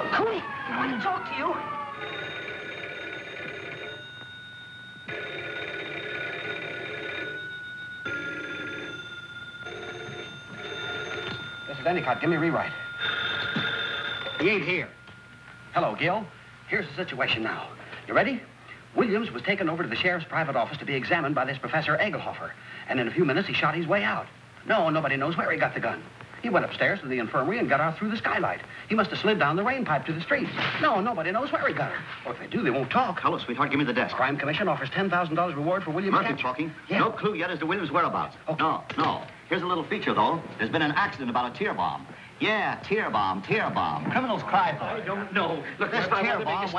Cooney, I want to talk to you. This is Endicott. Give me a rewrite. He ain't here. Hello, Gil. Here's the situation now. You ready? Williams was taken over to the sheriff's private office to be examined by this Professor Egelhofer. And in a few minutes, he shot his way out. No, nobody knows where he got the gun. He went upstairs to the infirmary and got out through the skylight. He must have slid down the rain pipe to the street. No, nobody knows where he got it. Or if they do, they won't talk. Hello, sweetheart. Give me the desk. Crime Commission offers $10,000 reward for Williams. Murphy talking. Yeah. No clue yet as to Williams' whereabouts. Okay. No. Here's a little feature, though. There's been an accident about a tear bomb. Yeah, tear bomb. Criminals cry for it. I don't know. Look, This if I tear want to make bomb a